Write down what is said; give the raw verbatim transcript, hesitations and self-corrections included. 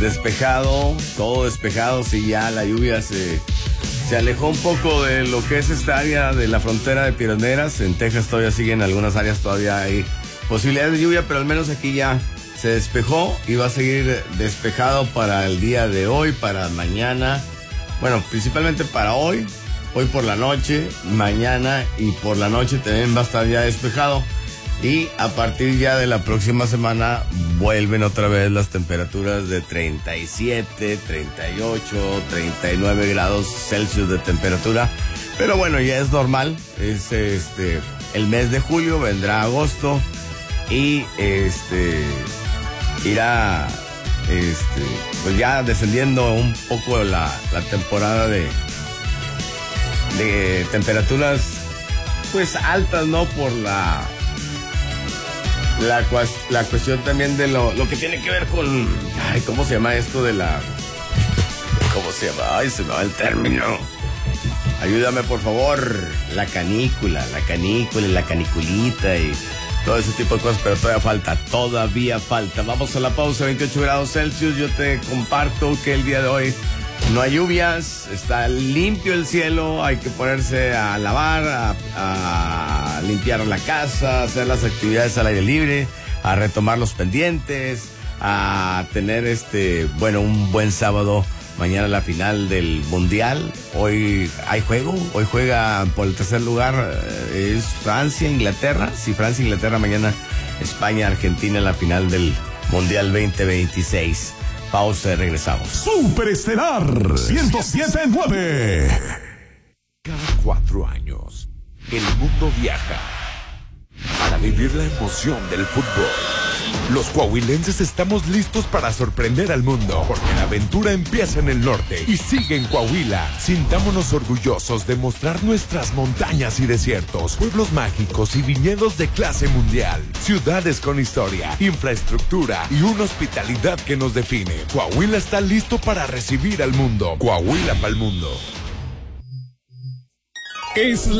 despejado, todo despejado, sí, ya la lluvia se, se alejó un poco de lo que es esta área de la frontera de Piedras. En Texas todavía siguen algunas áreas, todavía hay posibilidades de lluvia, pero al menos aquí ya se despejó y va a seguir despejado para el día de hoy, para mañana, bueno, principalmente para hoy, hoy por la noche, mañana y por la noche también va a estar ya despejado. Y a partir ya de la próxima semana vuelven otra vez las temperaturas de treinta y siete, treinta y ocho, treinta y nueve grados Celsius de temperatura. Pero bueno, ya es normal. Es este el mes de julio, vendrá agosto y este irá este pues ya descendiendo un poco la, la temporada de de temperaturas pues altas, ¿no? Por la La, la cuestión también de lo, lo que tiene que ver con... Ay, ¿cómo se llama esto de la... ¿Cómo se llama? Ay, se me va el término. Ayúdame, por favor. La canícula, la canícula y la caniculita y todo ese tipo de cosas, pero todavía falta, todavía falta. Vamos a la pausa, veintiocho grados Celsius. Yo te comparto que el día de hoy no hay lluvias, está limpio el cielo, hay que ponerse a lavar, a, a limpiar la casa, hacer las actividades al aire libre, a retomar los pendientes, a tener este, bueno, un buen sábado. Mañana la final del Mundial. Hoy hay juego, hoy juega por el tercer lugar, eh, es Francia, Inglaterra. Sí, Francia, Inglaterra, mañana España, Argentina en la final del Mundial veinte veintiséis. Pausa y regresamos. Superestelar ciento siete punto nueve. Cada cuatro años, el mundo viaja para vivir la emoción del fútbol. Los coahuilenses estamos listos para sorprender al mundo, porque la aventura empieza en el norte y sigue en Coahuila. Sintámonos orgullosos de mostrar nuestras montañas y desiertos, pueblos mágicos y viñedos de clase mundial, ciudades con historia, infraestructura y una hospitalidad que nos define. Coahuila está listo para recibir al mundo. Coahuila pa'l mundo. Es